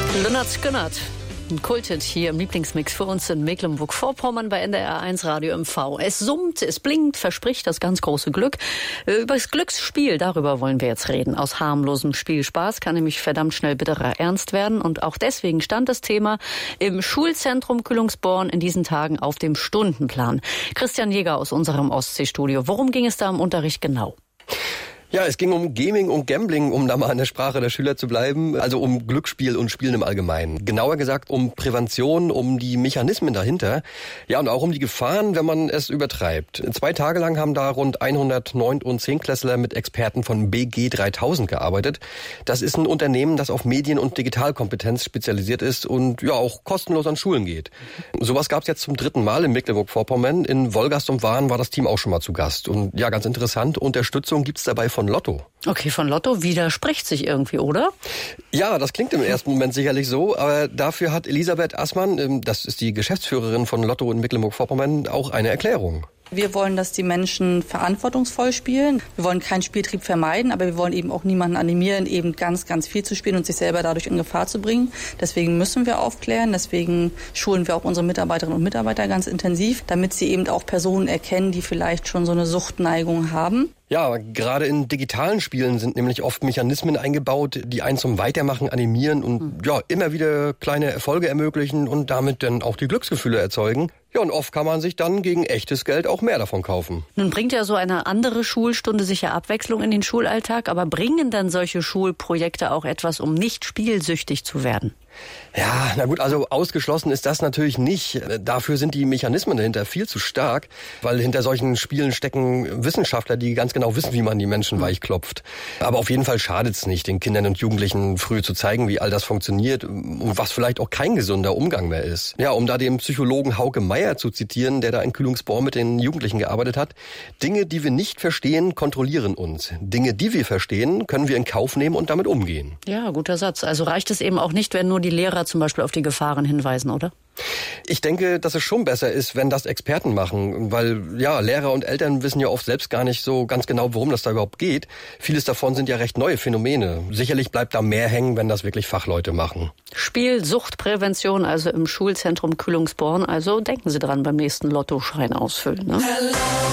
Lynyrd Skynyrd, ein Kulthit hier im Lieblingsmix für uns in Mecklenburg-Vorpommern bei NDR1 Radio MV. Es summt, es blinkt, verspricht das ganz große Glück. Über das Glücksspiel, darüber wollen wir jetzt reden. Aus harmlosem Spielspaß kann nämlich verdammt schnell bitterer Ernst werden. Und auch deswegen stand das Thema im Schulzentrum Kühlungsborn in diesen Tagen auf dem Stundenplan. Christian Jäger aus unserem Ostseestudio. Worum ging es da im Unterricht genau? Ja, es ging um Gaming und Gambling, um da mal in der Sprache der Schüler zu bleiben, also um Glücksspiel und Spielen im Allgemeinen. Genauer gesagt um Prävention, um die Mechanismen dahinter, ja und auch um die Gefahren, wenn man es übertreibt. 2 Tage lang haben da rund 100 9- und 10-Klässler mit Experten von BG 3000 gearbeitet. Das ist ein Unternehmen, das auf Medien- und Digitalkompetenz spezialisiert ist und ja auch kostenlos an Schulen geht. Sowas gab es jetzt zum 3. Mal in Mecklenburg-Vorpommern. In Wolgast und Wahn war das Team auch schon mal zu Gast. Und ja, ganz interessant, Unterstützung gibt's dabei von Lotto. Okay, von Lotto widerspricht sich irgendwie, oder? Ja, das klingt im ersten Moment sicherlich so, aber dafür hat Elisabeth Assmann, das ist die Geschäftsführerin von Lotto in Mecklenburg-Vorpommern, auch eine Erklärung. Wir wollen, dass die Menschen verantwortungsvoll spielen. Wir wollen keinen Spieltrieb vermeiden, aber wir wollen eben auch niemanden animieren, eben ganz, ganz viel zu spielen und sich selber dadurch in Gefahr zu bringen. Deswegen müssen wir aufklären, deswegen schulen wir auch unsere Mitarbeiterinnen und Mitarbeiter ganz intensiv, damit sie eben auch Personen erkennen, die vielleicht schon so eine Suchtneigung haben. Ja, gerade in digitalen Spielen sind nämlich oft Mechanismen eingebaut, die einen zum Weitermachen animieren und ja immer wieder kleine Erfolge ermöglichen und damit dann auch die Glücksgefühle erzeugen. Ja, und oft kann man sich dann gegen echtes Geld auch mehr davon kaufen. Nun bringt ja so eine andere Schulstunde sicher Abwechslung in den Schulalltag, aber bringen dann solche Schulprojekte auch etwas, um nicht spielsüchtig zu werden? Ja, na gut, also ausgeschlossen ist das natürlich nicht. Dafür sind die Mechanismen dahinter viel zu stark, weil hinter solchen Spielen stecken Wissenschaftler, die ganz genau wissen, wie man die Menschen weichklopft. Aber auf jeden Fall schadet es nicht, den Kindern und Jugendlichen früh zu zeigen, wie all das funktioniert und was vielleicht auch kein gesunder Umgang mehr ist. Ja, um da den Psychologen Hauke Meyer zu zitieren, der da in Kühlungsborn mit den Jugendlichen gearbeitet hat: Dinge, die wir nicht verstehen, kontrollieren uns. Dinge, die wir verstehen, können wir in Kauf nehmen und damit umgehen. Ja, guter Satz. Also reicht es eben auch nicht, wenn nur die Lehrer zum Beispiel auf die Gefahren hinweisen, oder? Ich denke, dass es schon besser ist, wenn das Experten machen, weil ja, Lehrer und Eltern wissen ja oft selbst gar nicht so ganz genau, worum das da überhaupt geht. Vieles davon sind ja recht neue Phänomene. Sicherlich bleibt da mehr hängen, wenn das wirklich Fachleute machen. Spielsuchtprävention also im Schulzentrum Kühlungsborn. Also denken Sie dran beim nächsten Lottoschein ausfüllen. Ne?